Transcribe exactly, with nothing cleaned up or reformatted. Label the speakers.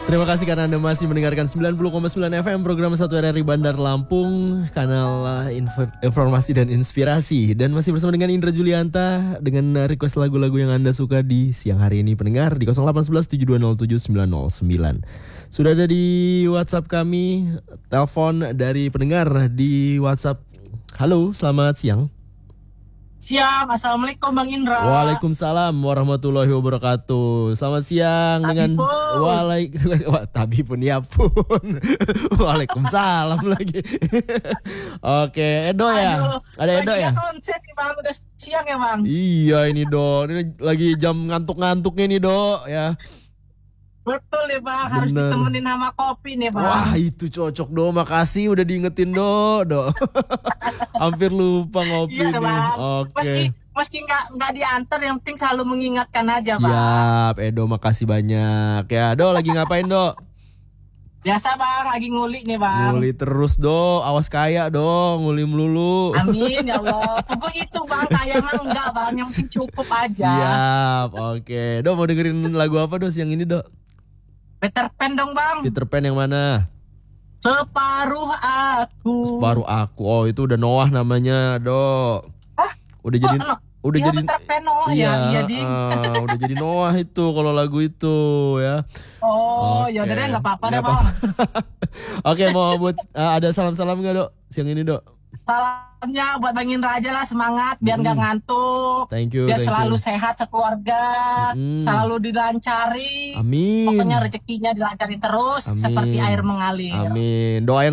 Speaker 1: Terima kasih karena Anda masih mendengarkan sembilan puluh koma sembilan F M program satu R R I Bandar Lampung, kanal inf- informasi dan inspirasi. Dan masih bersama dengan Indra Julianta dengan request lagu-lagu yang Anda suka di siang hari ini pendengar di nol delapan satu satu tujuh dua nol tujuh sembilan nol sembilan. Sudah ada di WhatsApp kami, telepon dari pendengar di WhatsApp. Halo, selamat siang.
Speaker 2: Siang, Assalamualaikum Bang Indra.
Speaker 1: Waalaikumsalam warahmatullahi wabarakatuh. Selamat siang. Tabi dengan Waalaikumsalam. Tabi pun ya pun. Waalaikumsalam lagi. Oke, Edo ya. Aduh, ada Edo ya.
Speaker 2: Konsen nih Bang, udah siang ya Bang.
Speaker 1: Iya ini Do. Ini lagi jam ngantuk-ngantuknya nih Do ya.
Speaker 2: Betul ya Bang, harus
Speaker 1: Bener.
Speaker 2: ditemenin sama kopi nih Bang.
Speaker 1: Wah itu cocok Do, makasih udah diingetin Do, Do. Hampir lupa ngopi
Speaker 2: iya,
Speaker 1: nih.
Speaker 2: Bang.
Speaker 1: Oke.
Speaker 2: Meski meski nggak nggak diantar, yang penting selalu mengingatkan aja Bang.
Speaker 1: Siap, Edo makasih banyak ya. Do lagi ngapain Do?
Speaker 2: Biasa Bang, lagi ngulik nih Bang.
Speaker 1: Nguli terus Do, awas kaya Do, nguli melulu.
Speaker 2: Amin ya Allah. Pokok itu Bang, kaya mah enggak Bang, yang penting cukup aja.
Speaker 1: Siap, oke. Do mau dengerin lagu apa Do siang ini Do?
Speaker 2: Peter Pan dong Bang.
Speaker 1: Peter Pan yang mana?
Speaker 2: Separuh aku.
Speaker 1: Separuh aku. Oh itu udah Noah namanya Do.
Speaker 2: Hah?
Speaker 1: Udah jadi
Speaker 2: Oh, no.
Speaker 1: udah
Speaker 2: ya,
Speaker 1: jadi
Speaker 2: Peter Pan Noah
Speaker 1: iya,
Speaker 2: ya, iya ding.
Speaker 1: Uh, udah jadi Noah itu kalau lagu itu ya.
Speaker 2: Oh,
Speaker 1: okay.
Speaker 2: ya udah deh, nggak apa-apa deh
Speaker 1: Gak
Speaker 2: Bang.
Speaker 1: Oke, mau buat uh, ada salam-salam nggak Do siang ini Do?
Speaker 2: Salamnya buat Bang Indra aja lah, semangat biar nggak mm. ngantuk.
Speaker 1: Thank you.
Speaker 2: Biar
Speaker 1: thank
Speaker 2: selalu
Speaker 1: you.
Speaker 2: sehat sekeluarga, mm. selalu dilancari.
Speaker 1: Amin.
Speaker 2: Pokoknya rezekinya dilancari terus. Amin. Seperti air mengalir.
Speaker 1: Amin. Doain